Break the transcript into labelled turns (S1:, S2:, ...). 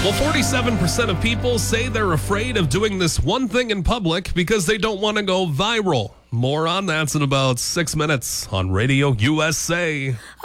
S1: Well, 47% of people say they're afraid of doing this one thing in public because they don't want to go viral. More on that in about 6 minutes on Radio USA.